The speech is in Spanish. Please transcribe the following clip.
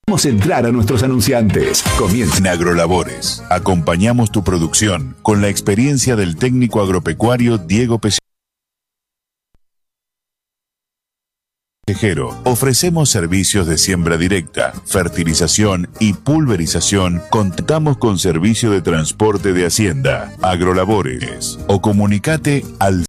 Vamos a entrar a nuestros anunciantes. Comienza en Agrolabores. Acompañamos tu producción con la experiencia del técnico agropecuario Diego Pesero. Ofrecemos servicios de siembra directa, fertilización y pulverización. Contamos con servicio de transporte de hacienda, Agrolabores. O comunicate al